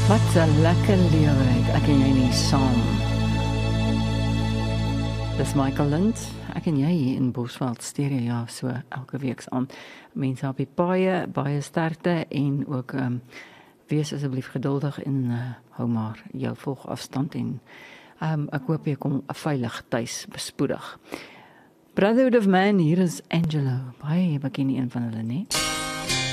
Wat 'n lekker lewe het ek en jy nie saam. Dis Michael Lind, ek en jy hier in Bosveld stereo, ja, so elke week aan. Mense op die paaie, baie sterkte en ook wees asseblief geduldig en hou maar jou volgafstand en ek hoop jy kom veilig tuis bespoedig. Brotherhood of Man, hier is Angelo, baie bekend een van hulle, nie?